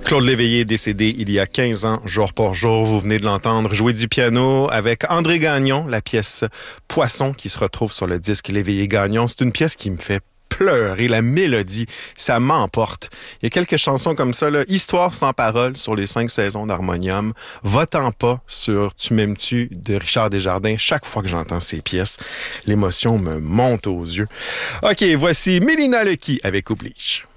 Claude Léveillé, décédé il y a 15 ans, jour pour jour. Vous venez de l'entendre jouer du piano avec André Gagnon, la pièce Poisson qui se retrouve sur le disque Léveillé Gagnon. C'est une pièce qui me fait pleurer. La mélodie, ça m'emporte. Il y a quelques chansons comme ça, là. Histoire sans parole sur les 5 saisons d'Harmonium. Va-t'en pas sur Tu m'aimes-tu de Richard Desjardins. Chaque fois que j'entends ces pièces, l'émotion me monte aux yeux. OK, voici Mélina Lecky avec Oblige.